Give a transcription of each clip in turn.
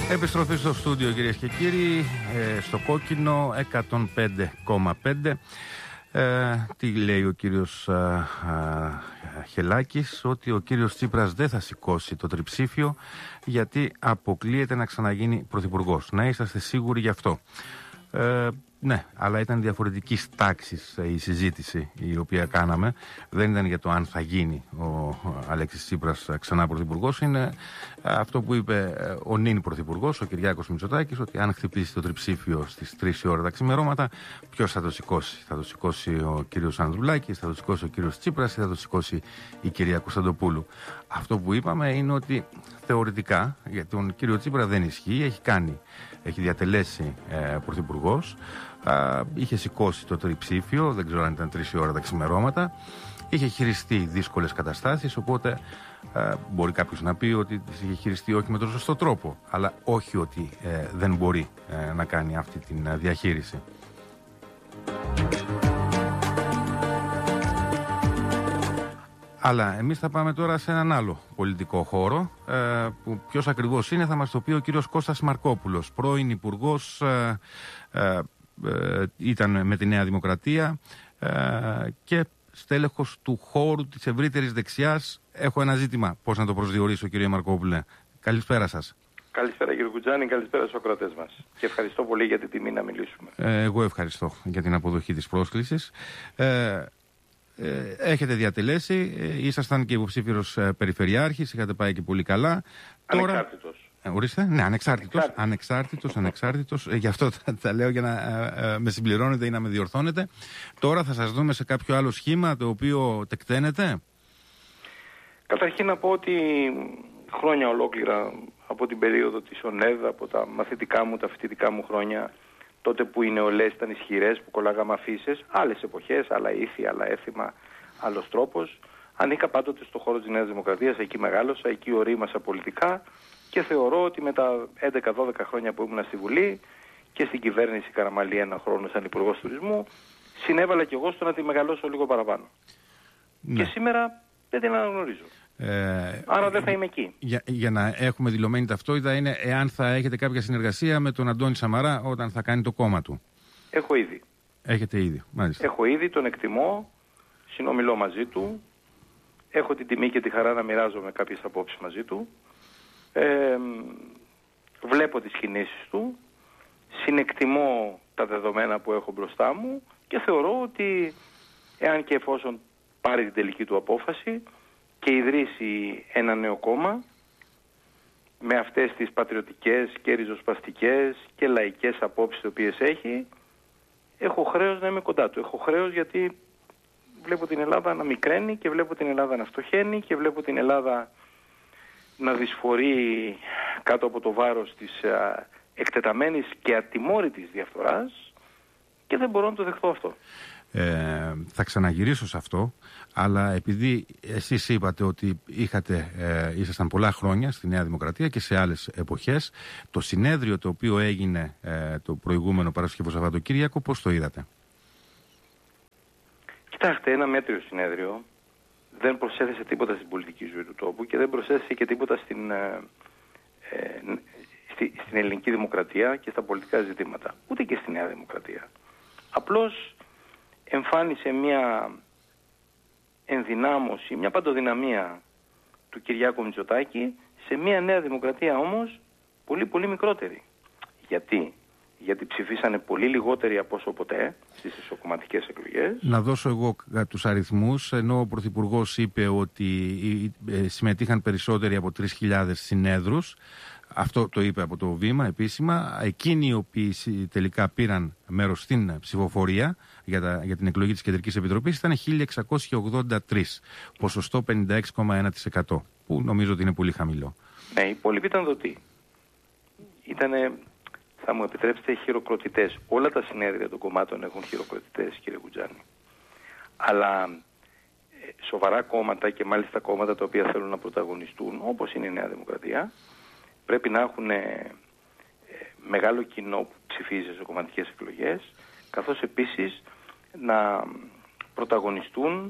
Επιστροφή στο στούντιο, κυρίες και κύριοι, στο κόκκινο 105,5. Τι λέει ο κύριος Χελάκης? Ότι ο κύριος Τσίπρας δεν θα σηκώσει το τριψήφιο γιατί αποκλείεται να ξαναγίνει πρωθυπουργός. Να είσαστε σίγουροι γι' αυτό. Ναι, αλλά ήταν διαφορετική τάξη η συζήτηση η οποία κάναμε. Δεν ήταν για το αν θα γίνει ο Αλέξης Τσίπρας ξανά πρωθυπουργός. Είναι αυτό που είπε ο νυν πρωθυπουργός, ο Κυριάκος Μητσοτάκης, ότι αν χτυπήσει το τριψήφιο στις 3 η ώρα τα ξημερώματα, ποιος θα το σηκώσει? Θα το σηκώσει ο κύριος Ανδρουλάκης, θα το σηκώσει ο κύριος Τσίπρας ή θα το σηκώσει η κυρία Κωνσταντοπούλου? Αυτό που είπαμε είναι ότι θεωρητικά για τον κύριο Τσίπρα δεν ισχύει. Έχει διατελέσει πρωθυπουργός. Είχε σηκώσει το τριψήφιο, δεν ξέρω αν ήταν 3 η ώρα τα ξημερώματα. Είχε χειριστεί δύσκολες καταστάσεις, οπότε μπορεί κάποιος να πει ότι τις είχε χειριστεί όχι με τον σωστό τρόπο, αλλά όχι ότι δεν μπορεί να κάνει αυτή τη διαχείριση. Αλλά εμείς θα πάμε τώρα σε έναν άλλο πολιτικό χώρο, που ποιος ακριβώς είναι θα μας το πει ο κύριος Κώστας Μαρκόπουλος, πρώην υπουργός, ήταν με τη Νέα Δημοκρατία και στέλεχος του χώρου της ευρύτερης δεξιάς. Έχω ένα ζήτημα, πώς να το προσδιορίσω, κύριε Μαρκόπουλε? Καλησπέρα σας. Καλησπέρα κύριε Κουτζάνη, καλησπέρα στους ακροατές μας. Και ευχαριστώ πολύ για την τιμή να μιλήσουμε. Εγώ ευχαριστώ για την αποδοχή της πρόσκλησης. Έχετε διατελέσει, ήσασταν και υποψήφιος περιφερειάρχης, είχατε πάει και πολύ καλά. Ανεξάρτητος. Ορίστε, ναι, ανεξάρτητος. Γι' αυτό τα λέω για να με συμπληρώνετε ή να με διορθώνετε. Τώρα θα σας δούμε σε κάποιο άλλο σχήμα το οποίο τεκταίνεται. Καταρχήν να πω ότι χρόνια ολόκληρα από την περίοδο της ΟΝΕΔ, από τα μαθητικά μου, τα φοιτητικά μου χρόνια, τότε που οι νεολαίες ήταν ισχυρές, που κολλάγαμε αφίσες, άλλες εποχές, άλλα ήθη, άλλα έθιμα, άλλος τρόπος. Ανήκα πάντοτε στο χώρο της Νέας Δημοκρατίας, εκεί μεγάλωσα, εκεί ορίμασα πολιτικά και θεωρώ ότι με τα 11-12 χρόνια που ήμουν στη Βουλή και στην κυβέρνηση Καραμαλή ένα χρόνο σαν υπουργός τουρισμού, συνέβαλα κι εγώ στο να τη μεγαλώσω λίγο παραπάνω. Ναι. Και σήμερα δεν την αναγνωρίζω. Άρα δεν θα είμαι εκεί. Για να έχουμε δηλωμένη ταυτότητα είναι εάν θα έχετε κάποια συνεργασία με τον Αντώνη Σαμαρά όταν θα κάνει το κόμμα του. Έχω ήδη. Έχετε ήδη, μάλιστα. Έχω ήδη, τον εκτιμώ, συνομιλώ μαζί του, έχω την τιμή και τη χαρά να μοιράζομαι κάποιες απόψεις μαζί του, βλέπω τις κινήσεις του, συνεκτιμώ τα δεδομένα που έχω μπροστά μου και θεωρώ ότι εάν και εφόσον πάρει την τελική του απόφαση και ιδρύσει ένα νέο κόμμα με αυτές τις πατριωτικές και ριζοσπαστικές και λαϊκές απόψεις τις οποίες έχει, έχω χρέος να είμαι κοντά του. Έχω χρέος γιατί βλέπω την Ελλάδα να μικραίνει και βλέπω την Ελλάδα να φτωχαίνει και βλέπω την Ελλάδα να δυσφορεί κάτω από το βάρος της εκτεταμένης και ατιμόρυτης διαφθοράς και δεν μπορώ να το δεχτώ αυτό. Θα ξαναγυρίσω σε αυτό, αλλά επειδή εσείς είπατε ότι ήσασταν πολλά χρόνια στη Νέα Δημοκρατία και σε άλλες εποχές, το συνέδριο το οποίο έγινε το προηγούμενο Παρασκευό Σαββατοκύριακο, πώς το είδατε? Κοιτάξτε, ένα μέτριο συνέδριο, δεν προσέθεσε τίποτα στην πολιτική ζωή του τόπου και δεν προσέθεσε και τίποτα στην ελληνική δημοκρατία και στα πολιτικά ζητήματα, ούτε και στη Νέα Δημοκρατία. Απλώς εμφάνισε μια ενδυνάμωση, μια παντοδυναμία του Κυριάκου Μητσοτάκη σε μια Νέα Δημοκρατία όμως πολύ πολύ μικρότερη. Γιατί ψηφίσανε πολύ λιγότεροι από όσο ποτέ στις ισοκομματικές εκλογές. Να δώσω εγώ τους αριθμούς, ενώ ο Πρωθυπουργός είπε ότι συμμετείχαν περισσότεροι από 3.000 συνέδρους. Αυτό το είπε από το Βήμα επίσημα. Εκείνοι οι οποίοι τελικά πήραν μέρος στην ψηφοφορία για την εκλογή της Κεντρικής Επιτροπής ήταν 1.683, ποσοστό 56,1%, που νομίζω ότι είναι πολύ χαμηλό. Ναι, οι υπόλοιποι ήταν δοτοί. Ήτανε, θα μου επιτρέψετε, χειροκροτητές. Όλα τα συνέδρια των κομμάτων έχουν χειροκροτητές, κύριε Κουτζάνη. Αλλά σοβαρά κόμματα και μάλιστα κόμματα τα οποία θέλουν να πρωταγωνιστούν, όπως είναι η Νέα Δημοκρατία, πρέπει να έχουν μεγάλο κοινό που ψηφίζει σε κομματικές εκλογές, καθώς επίσης να πρωταγωνιστούν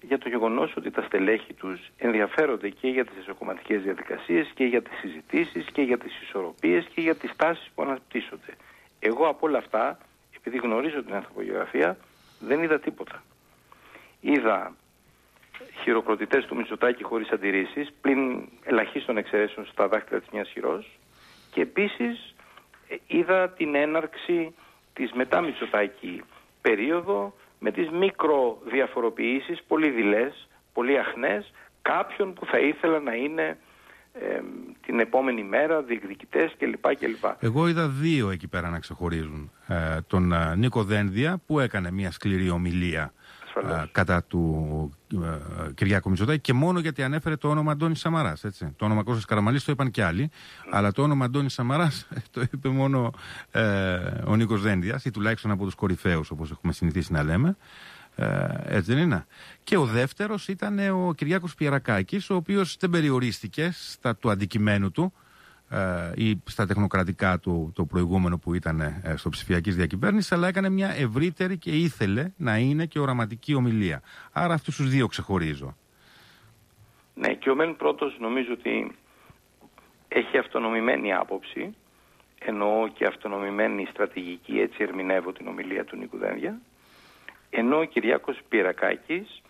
για το γεγονός ότι τα στελέχη τους ενδιαφέρονται και για τις εσωκομματικές διαδικασίες και για τις συζητήσεις και για τις ισορροπίες και για τις τάσεις που αναπτύσσονται. Εγώ από όλα αυτά, επειδή γνωρίζω την ανθρωπογεωγραφία, δεν είδα τίποτα. Είδα χειροκροτητές του Μητσοτάκη χωρίς αντιρρήσεις, πλην ελαχίστων εξαιρέσεων στα δάχτυλα της μιας χειρός, και επίσης είδα την έναρξη της μετά Μητσοτάκη περίοδο με τις μικροδιαφοροποιήσεις, πολύ δειλές, πολύ αχνές, κάποιων που θα ήθελα να είναι την επόμενη μέρα διεκδικητές κλπ. Εγώ είδα δύο εκεί πέρα να ξεχωρίζουν. Τον Νίκο Δένδια που έκανε μια σκληρή ομιλία κατά του Κυριάκου Μητσοτάκη, και μόνο γιατί ανέφερε το όνομα Αντώνης Σαμαράς. Έτσι. Το όνομα Κώστας Καραμανλής το είπαν και άλλοι, αλλά το όνομα Αντώνης Σαμαράς το είπε μόνο ο Νίκος Δένδιας, ή τουλάχιστον από τους κορυφαίους, όπως έχουμε συνηθίσει να λέμε. Έτσι δεν είναι? Και ο δεύτερος ήταν ο Κυριάκος Πιερακάκης, ο οποίος δεν περιορίστηκε στα του αντικειμένου του ή στα τεχνοκρατικά του το προηγούμενο που ήταν στο ψηφιακής διακυβέρνησης, αλλά έκανε μια ευρύτερη και ήθελε να είναι και οραματική ομιλία. Άρα αυτούς τους δύο ξεχωρίζω. Ναι, και ο μεν πρώτος νομίζω ότι έχει αυτονομημένη άποψη, εννοώ και αυτονομημένη στρατηγική, έτσι ερμηνεύω την ομιλία του Νίκου Δένδια, ενώ ο Κυριάκος Πιερακάκης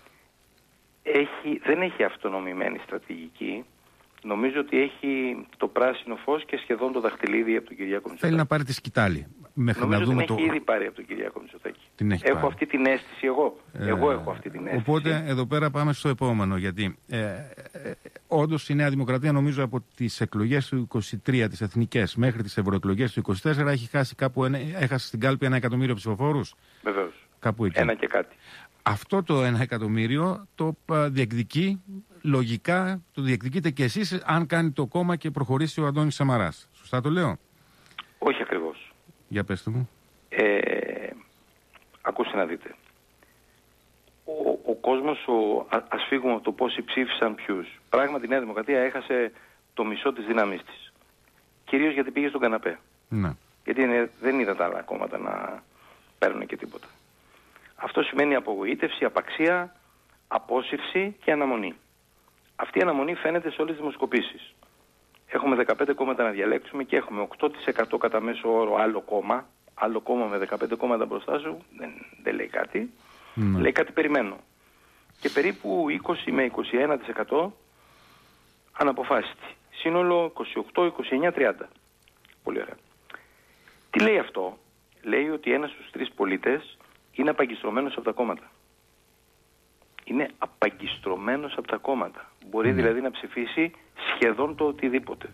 δεν έχει αυτονομημένη στρατηγική. Νομίζω ότι έχει το πράσινο φως και σχεδόν το δαχτυλίδι από τον Κυριάκο Μητσοτάκη. Θέλει να πάρει τη σκητάλη. Νομίζω ότι την έχει ήδη πάρει από τον Κυριάκο Μητσοτάκη. Έχω αυτή την αίσθηση εγώ. Εγώ έχω αυτή την αίσθηση. Οπότε εδώ πέρα πάμε στο επόμενο. Γιατί όντως η Νέα Δημοκρατία, νομίζω από τις εκλογές του 23, τις εθνικές, μέχρι τις ευρωεκλογές του 24, έχει χάσει έχασε στην κάλπη 1 εκατομμύριο ψηφοφόρους. Βεβαίως. Κάπου εκεί. Ένα και κάτι. Αυτό το 1 εκατομμύριο το διεκδικεί, λογικά το διεκδικείτε και εσείς, αν κάνει το κόμμα και προχωρήσει ο Αντώνης Σαμαράς. Σωστά το λέω? Όχι ακριβώς. Για πέστε μου. Ακούστε να δείτε. Ο κόσμος, ας φύγουμε από το πόσοι ψήφισαν ποιους. Πράγματι η Νέα Δημοκρατία έχασε το μισό της δύναμής της. Κυρίως γιατί πήγε στον καναπέ. Ναι. Γιατί δεν είδα τα άλλα κόμματα να παίρνουν και τίποτα. Αυτό σημαίνει απογοήτευση, απαξία, απόσυρση και αναμονή. Αυτή η αναμονή φαίνεται σε όλες τις δημοσκοπήσεις. Έχουμε 15 κόμματα να διαλέξουμε και έχουμε 8% κατά μέσο όρο άλλο κόμμα με 15 κόμματα μπροστά σου, δεν λέει κάτι. Λέει κάτι περιμένω. Και περίπου 20 με 21% αναποφάσιστη. Σύνολο 28, 29, 30. Πολύ ωραία. Τι λέει αυτό? Λέει ότι ένας στους 3 πολίτες είναι απαγκιστρωμένος από τα κόμματα. Είναι απαγκιστρωμένος από τα κόμματα. Μπορεί δηλαδή να ψηφίσει σχεδόν το οτιδήποτε.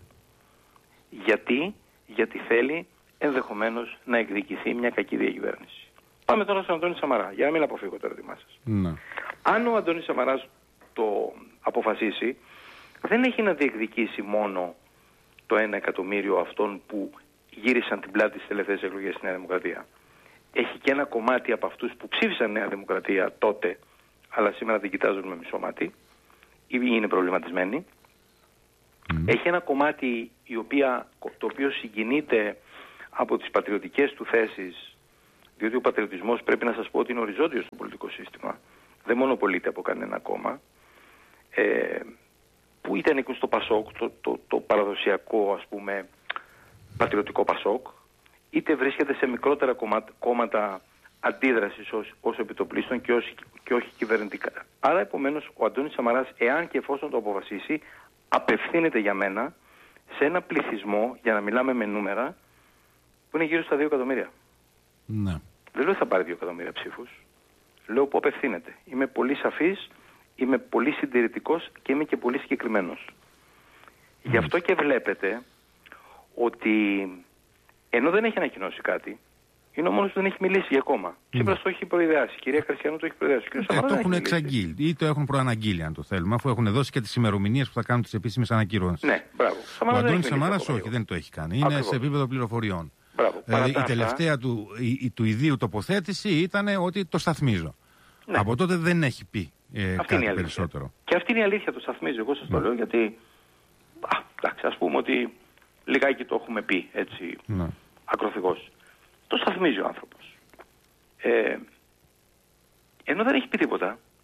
Γιατί θέλει ενδεχομένως να εκδικηθεί μια κακή διακυβέρνηση. Πάμε τώρα στον Αντώνη Σαμαρά, για να μην αποφύγω το ερώτημά σας. Αν ο Αντώνης Σαμαράς το αποφασίσει, δεν έχει να διεκδικήσει μόνο το 1 εκατομμύριο αυτών που γύρισαν την πλάτη στις τελευταίες εκλογές στη Νέα Δημοκρατία. Έχει και ένα κομμάτι από αυτούς που ψήφισαν Νέα Δημοκρατία τότε, αλλά σήμερα την κοιτάζουν με μισό μάτι ή είναι προβληματισμένοι. Έχει ένα κομμάτι το οποίο συγκινείται από τις πατριωτικές του θέσεις, διότι ο πατριωτισμός, πρέπει να σας πω, ότι είναι οριζόντιος στο πολιτικό σύστημα. Δεν μονοπολείται από κανένα κόμμα. Που είτε ανήκουν στο Πασόκ, το παραδοσιακό, ας πούμε, πατριωτικό Πασόκ, είτε βρίσκεται σε μικρότερα κόμματα αντίδρασης ως επιτοπλίστων και όχι κυβερνητικά. Άρα επομένως ο Αντώνης Σαμαράς, εάν και εφόσον το αποφασίσει, απευθύνεται για μένα σε ένα πληθυσμό, για να μιλάμε με νούμερα, που είναι γύρω στα 2 εκατομμύρια. Ναι. Δεν λέω θα πάρει 2 εκατομμύρια ψήφους. Λέω που απευθύνεται. Είμαι πολύ σαφής, είμαι πολύ συντηρητικός και είμαι και πολύ συγκεκριμένος. Γι' αυτό και βλέπετε ότι ενώ δεν έχει ανακοινώσει κάτι, είναι ο μόνος που δεν έχει μιλήσει για κόμμα. Τσίπρας το έχει προειδεάσει, η κυρία Καρσιανού το έχει προειδεάσει. Το έχουν εξαγγείλει ή το έχουν προαναγγείλει, αν το θέλουμε, αφού έχουν δώσει και τις ημερομηνίες που θα κάνουν τις επίσημες ανακοινώσεις. Ναι, μπράβο. Ο Αντώνης Σαμαράς όχι, δεν το έχει κάνει. Είναι σε επίπεδο πληροφοριών. Η τελευταία του ιδίου τοποθέτηση ήταν ότι το σταθμίζω. Ναι. Από τότε δεν έχει πει κάτι περισσότερο. Και αυτή είναι η αλήθεια, το σταθμίζω. Εγώ σας το λέω γιατί, εντάξει, ας πούμε ότι λιγάκι το έχουμε πει έτσι ακροθυγώς. Το σταθμίζει ο άνθρωπος. Ενώ δεν έχει πει τίποτα,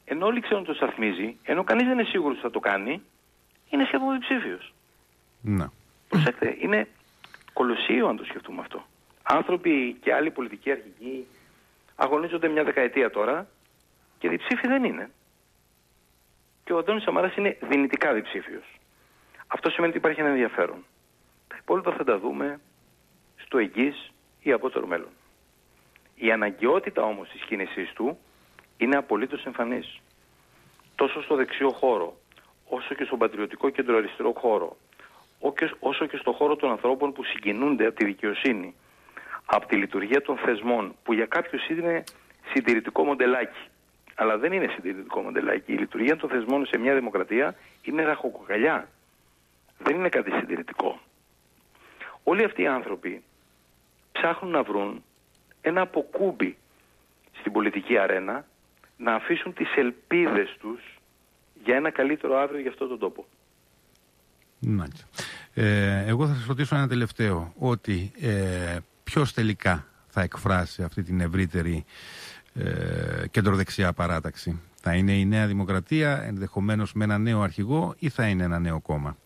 ενώ όλοι ξέρουν ότι το σταθμίζει, ενώ κανείς δεν είναι σίγουρος ότι θα το κάνει, είναι σχεδόν διψήφιος. Ναι. Προσέξτε, είναι κολοσσίο αν το σκεφτούμε αυτό. Άνθρωποι και άλλοι πολιτικοί αρχηγοί αγωνίζονται μια δεκαετία τώρα και διψήφοι δεν είναι. Και ο Αντώνης Σαμαράς είναι δυνητικά διψήφιος. Αυτό σημαίνει ότι υπάρχει ένα ενδιαφέρον. Τα υπόλοιπα θα τα δούμε στο εγγύς ή απότερο μέλλον. Η αναγκαιότητα όμως της κίνησής του είναι απολύτως εμφανής. Τόσο στο δεξιό χώρο, όσο και στον πατριωτικό κεντροαριστερό χώρο, όσο και στο χώρο των ανθρώπων που συγκινούνται από τη δικαιοσύνη, από τη λειτουργία των θεσμών, που για κάποιους είναι συντηρητικό μοντελάκι. Αλλά δεν είναι συντηρητικό μοντελάκι. Η λειτουργία των θεσμών σε μια δημοκρατία είναι ραχοκοκαλιά. Δεν είναι κάτι συντηρητικό. Όλοι αυτοί οι άνθρωποι ψάχνουν να βρουν ένα αποκούμπι στην πολιτική αρένα, να αφήσουν τις ελπίδες τους για ένα καλύτερο αύριο για αυτόν τον τόπο. Εγώ θα σας ρωτήσω ένα τελευταίο, ότι ποιος τελικά θα εκφράσει αυτή την ευρύτερη κεντροδεξιά παράταξη? Θα είναι η Νέα Δημοκρατία, ενδεχομένως με ένα νέο αρχηγό, ή θα είναι ένα νέο κόμμα?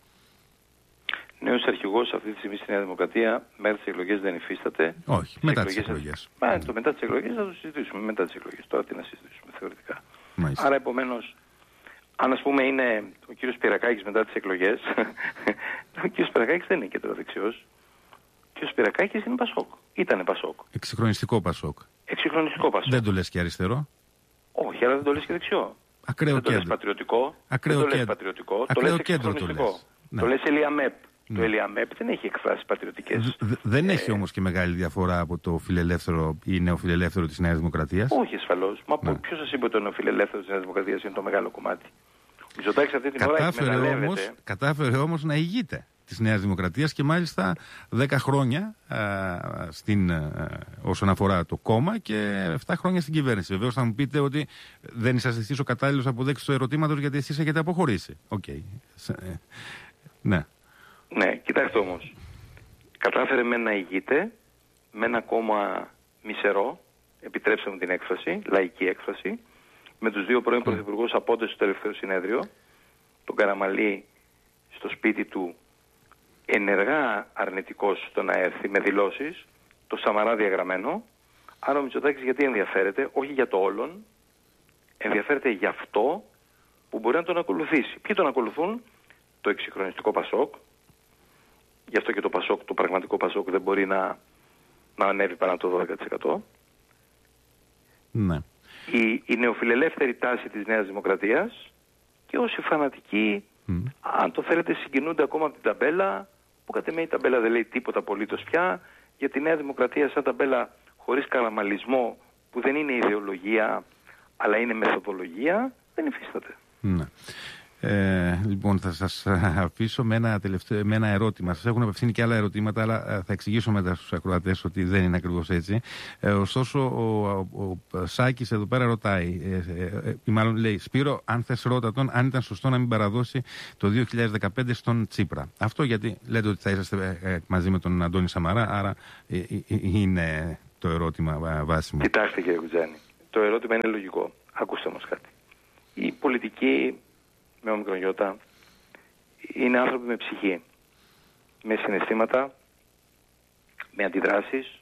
Νέος αρχηγός αυτή τη στιγμή στη Νέα Δημοκρατία μέχρι τις εκλογές δεν υφίσταται. Όχι, μετά τις εκλογές. Το μετά τις εκλογές θα το συζητήσουμε. Μετά τις εκλογές. Τώρα τι να συζητήσουμε θεωρητικά. Μάλιστα. Άρα επομένως, αν ας πούμε είναι ο κύριος Σπυρακάκης μετά τις εκλογές, ο κύριος Σπυρακάκης δεν είναι κεντροδεξιός. Ο κύριος Σπυρακάκης είναι Πασόκ. Ήτανε Πασόκ. Εξυγχρονιστικό Πασόκ. Εξυγχρονιστικό Πασόκ. Δεν το λες και αριστερό. Όχι, αλλά δεν το λες και δεξιό. Ακραίο δεν κέντρο. Το λες πατριωτικό. Ακραίο δεν το λες κέντρο. πατριωτικό. Ακραίο το λες κέντρο το λες. Το λες Ελιαμέπ. Το Ελιαμέπ δεν έχει εκφράσει πατριωτικές. Δεν έχει όμως και μεγάλη διαφορά από το φιλελεύθερο ή νεοφιλελεύθερο της Νέας Δημοκρατίας. Όχι ασφαλώς. Μα ποιος σας είπε ότι το νεοφιλελεύθερο της Νέας Δημοκρατίας είναι το μεγάλο κομμάτι? Ο Μητσοτάκης αυτή την ώρα κατάφερε όμως να ηγείται της Νέας Δημοκρατίας και μάλιστα 10 χρόνια όσον αφορά το κόμμα και 7 χρόνια στην κυβέρνηση. Βεβαίως θα μου πείτε ότι δεν είσαστε εσείς ο κατάλληλος αποδέκτης του ερωτήματος, γιατί εσείς έχετε αποχωρήσει. Ναι. Ναι, κοιτάξτε όμως. Κατάφερε με να ηγείται με ένα κόμμα μισερό, επιτρέψτε μου την έκφραση, λαϊκή έκφραση, με τους δύο πρώην πρωθυπουργούς απόντες στο τελευταίο συνέδριο, τον Καραμαλή στο σπίτι του ενεργά αρνητικός στο να έρθει με δηλώσεις, το Σαμαρά διαγραμμένο. Άρα ο Μητσοτάκης γιατί ενδιαφέρεται? Όχι για το όλον, ενδιαφέρεται για αυτό που μπορεί να τον ακολουθήσει. Ποιοι τον ακολουθούν? Το εξυγχρονιστικό Πασόκ. Γι' αυτό και το Πασόκ, το πραγματικό Πασόκ δεν μπορεί να ανέβει πάνω από το 12%. Ναι. Η νεοφιλελεύθερη τάση της Νέας Δημοκρατίας και όσοι φανατικοί, αν το θέλετε, συγκινούνται ακόμα από την ταμπέλα, που κατ' εμέ η ταμπέλα δεν λέει τίποτα απολύτως πια, για τη Νέα Δημοκρατία σαν ταμπέλα χωρίς καραμαλισμό, που δεν είναι ιδεολογία αλλά είναι μεθοδολογία, δεν υφίσταται. Ναι. Λοιπόν, θα σας αφήσω με ένα ερώτημα. Σας έχουν απευθύνει και άλλα ερωτήματα, αλλά θα εξηγήσω μετά στους ακροατές ότι δεν είναι ακριβώς έτσι. Ωστόσο, ο Σάκης εδώ πέρα ρωτάει, ή μάλλον λέει, Σπύρο, αν θες ρώτα τον, αν ήταν σωστό να μην παραδώσει το 2015 στον Τσίπρα. Αυτό γιατί λέτε ότι θα είσαστε μαζί με τον Αντώνη Σαμαρά, άρα είναι το ερώτημα βάσιμο. Κοιτάξτε κύριε Κουτζάνη, το ερώτημα είναι λογικό. Ακούστε όμως κάτι. Η πολιτική με ομικρογιώτα είναι άνθρωποι με ψυχή, με συναισθήματα, με αντιδράσεις,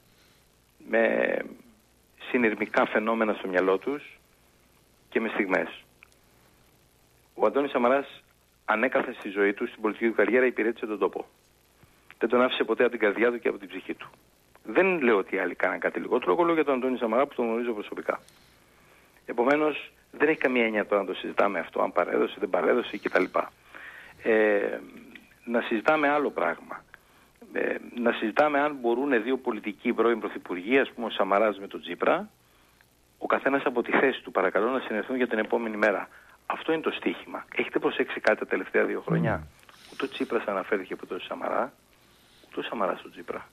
με συνειρμικά φαινόμενα στο μυαλό τους και με στιγμές. Ο Αντώνης Σαμαράς ανέκαθεν στη ζωή του, στην πολιτική του καριέρα, υπηρέτησε τον τόπο. Δεν τον άφησε ποτέ από την καρδιά του και από την ψυχή του. Δεν λέω ότι οι άλλοι κάναν κάτι λιγότερο, εγώ λέω για τον Αντώνη Σαμαρά που τον γνωρίζω προσωπικά. Επομένως, δεν έχει καμία έννοια τώρα να το συζητάμε αυτό, αν παρέδωσε, δεν παρέδωσε κτλ. Να συζητάμε άλλο πράγμα. Να συζητάμε αν μπορούν δύο πολιτικοί πρώην πρωθυπουργοί, ας πούμε ο Σαμαράς με τον Τσίπρα, ο καθένας από τη θέση του, παρακαλώ, να συνεχθούν για την επόμενη μέρα. Αυτό είναι το στίχημα. Έχετε προσέξει κάτι τα τελευταία 2 χρόνια? Ούτε ο Τσίπρας αναφέρθηκε από τον Σαμαρά, ούτε ο Σαμαράς στον Τσίπρα.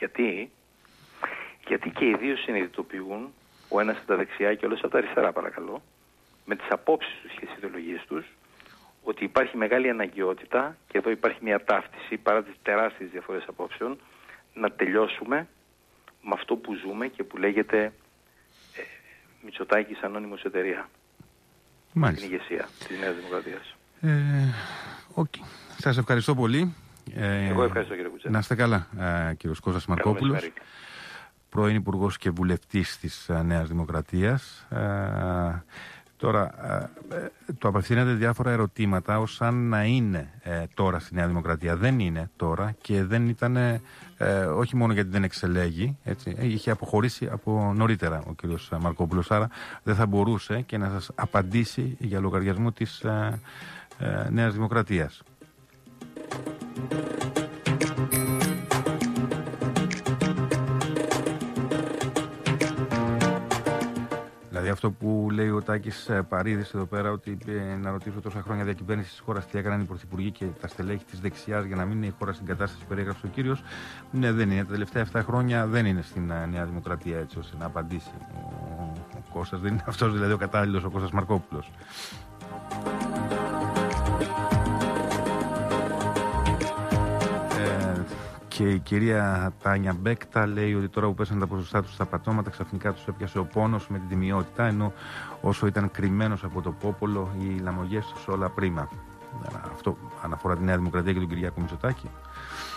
Γιατί και οι δύο συνειδητοποιούν, ο ένας από τα δεξιά και ο άλλος από τα αριστερά, παρακαλώ, με τις απόψεις τους και τις ιδεολογίες τους, ότι υπάρχει μεγάλη αναγκαιότητα, και εδώ υπάρχει μια ταύτιση παρά τις τεράστιες διαφορές απόψεων, να τελειώσουμε με αυτό που ζούμε και που λέγεται Μητσοτάκης ανώνυμος εταιρεία. στην ηγεσία της Νέας Δημοκρατίας. Okay. Σας ευχαριστώ πολύ. Εγώ ευχαριστώ, κύριε Κουτσέ. Να είστε καλά, κύριος Κώστας Μαρκόπουλος, πρώην Υπουργός και Βουλευτής της Νέας Δημοκρατίας. Τώρα, το απευθύνεται διάφορα ερωτήματα ως αν να είναι τώρα στη Νέα Δημοκρατία. Δεν είναι τώρα και δεν ήταν, όχι μόνο γιατί δεν εξελέγει, έτσι, είχε αποχωρήσει από νωρίτερα ο κύριος Μαρκόπουλος, άρα δεν θα μπορούσε και να σας απαντήσει για λογαριασμό της Νέας Δημοκρατίας. Δηλαδή αυτό που λέει ο Τάκης Παρίδης εδώ πέρα, ότι να ρωτήσω τόσα χρόνια διακυβέρνηση της χώρας τι έκαναν οι πρωθυπουργοί και τα στελέχη της δεξιάς για να μην είναι η χώρα στην κατάσταση που περιέγραψε ο κύριος. Ναι, δεν είναι. Τα τελευταία 7 χρόνια δεν είναι στην Νέα Δημοκρατία έτσι ώστε να απαντήσει ο Κώστας. Δεν είναι αυτός δηλαδή ο κατάλληλος ο Κώστας Μαρκόπουλος. Και η κυρία Τάνια Μπέκτα λέει ότι τώρα που πέσαν τα ποσοστά τους στα πατώματα, ξαφνικά τους έπιασε ο πόνος με την τιμιότητα, ενώ όσο ήταν κρυμμένος από το πόπολο, οι λαμογές τους όλα πρίμα. Αυτό αναφορά τη Νέα Δημοκρατία και τον Κυριάκο Μητσοτάκη.